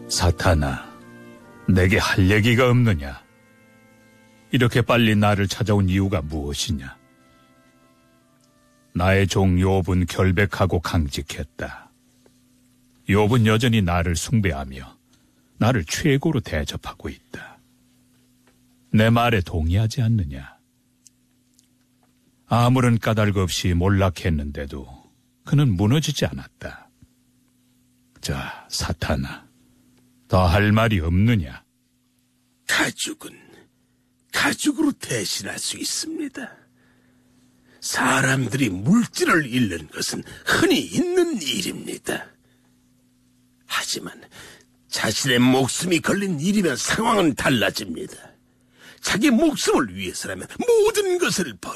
사탄아, 내게 할 얘기가 없느냐? 이렇게 빨리 나를 찾아온 이유가 무엇이냐? 나의 종 욥은 결백하고 강직했다. 욥은 여전히 나를 숭배하며 나를 최고로 대접하고 있다. 내 말에 동의하지 않느냐? 아무런 까닭 없이 몰락했는데도 그는 무너지지 않았다. 자, 사탄아, 더 할 말이 없느냐? 가죽은 가죽으로 대신할 수 있습니다. 사람들이 물질을 잃는 것은 흔히 있는 일입니다. 하지만 자신의 목숨이 걸린 일이면 상황은 달라집니다. 자기 목숨을 위해서라면 모든 것을 버리고